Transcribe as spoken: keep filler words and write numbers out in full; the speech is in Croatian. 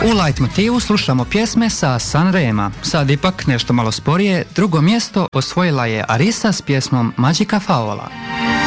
U Leitmotivu slušamo pjesme sa Sanrema. Sad ipak nešto malo sporije. Drugo mjesto osvojila je Arisa s pjesmom Magica Favola.